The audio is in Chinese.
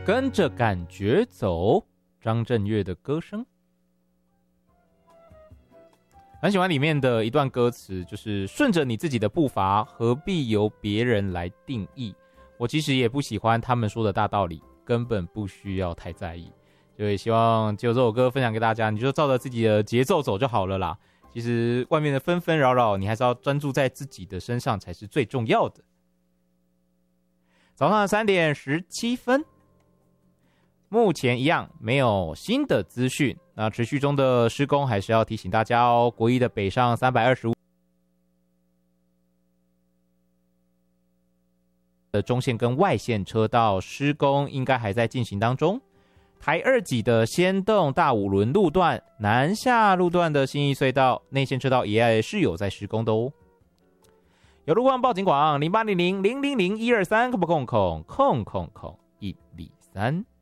跟着感觉走，张震岳的歌声。很喜欢里面的一段歌词，就是顺着你自己的步伐，何必由别人来定义。我其实也不喜欢他们说的大道理，根本不需要太在意。就也希望就这首歌分享给大家，你就照着自己的节奏走就好了啦。其实外面的纷纷扰扰，你还是要专注在自己的身上才是最重要的。早上3点17分，目前一样没有新的资讯。那持续中的施工还是要提醒大家哦。国一的北上325的中线跟外线车道施工应该还在进行当中。台2级的先动大五轮路段、南下路段的信义隧道内线车道也是有在施工的哦。有路况报警广0800-000-123，空123。